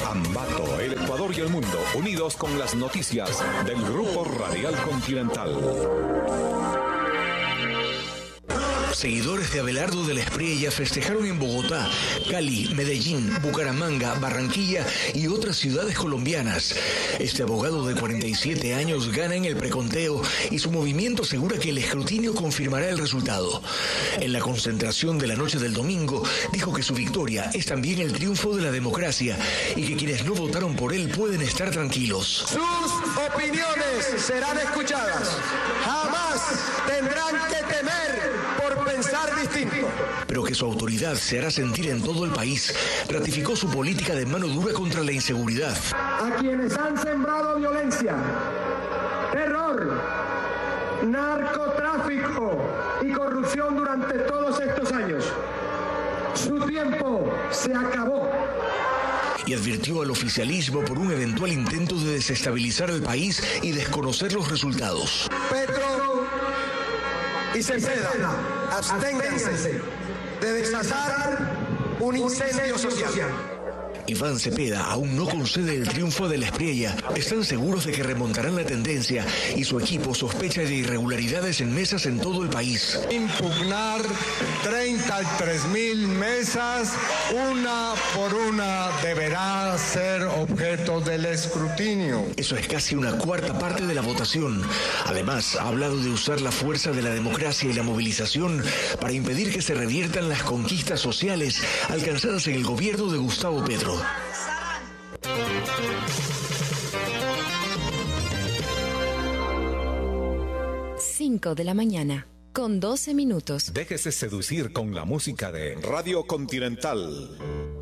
Ambato, el Ecuador y el mundo, unidos con las noticias del Grupo Radial Continental. Seguidores de Abelardo de la Espriella festejaron en Bogotá, Cali, Medellín, Bucaramanga, Barranquilla y otras ciudades colombianas. Este abogado de 47 años gana en el preconteo y su movimiento asegura que el escrutinio confirmará el resultado. En la concentración de la noche del domingo, dijo que su victoria es también el triunfo de la democracia y que quienes no votaron por él pueden estar tranquilos. Sus opiniones serán escuchadas. Jamás tendrán que temer por pensar distinto. Pero que su autoridad se hará sentir en todo el país. Ratificó su política de mano dura contra la inseguridad. A quienes han sembrado violencia, terror, narcotráfico y corrupción durante todos estos años, su tiempo se acabó. Y advirtió al oficialismo por un eventual intento de desestabilizar el país y desconocer los resultados. Petro y Cepeda, absténganse de desatar un incendio social. Iván Cepeda aún no concede el triunfo de la Espriella. Están seguros de que remontarán la tendencia y su equipo sospecha de irregularidades en mesas en todo el país. Impugnar 33.000 mesas, una por una deberá ser objeto del escrutinio. Eso es casi una cuarta parte de la votación. Además, ha hablado de usar la fuerza de la democracia y la movilización para impedir que se reviertan las conquistas sociales alcanzadas en el gobierno de Gustavo Petro. 5 de la mañana, con 12 minutos. Déjese seducir con la música de Radio Continental.